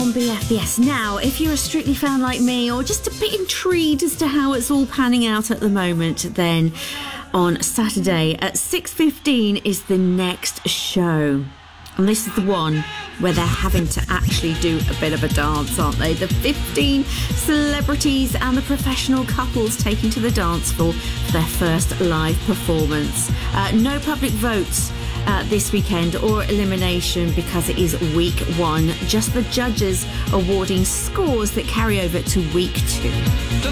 on BFBS. Now, if you're a Strictly fan like me, or just a bit intrigued as to how it's all panning out at the moment, then on Saturday at 6:15 is the next show. And this is the one where they're having to actually do a bit of a dance, aren't they? The 15 celebrities and the professional couples taking to the dance floor for their first live performance. No public votes this weekend or elimination because it is week one. Just the judges awarding scores that carry over to week two.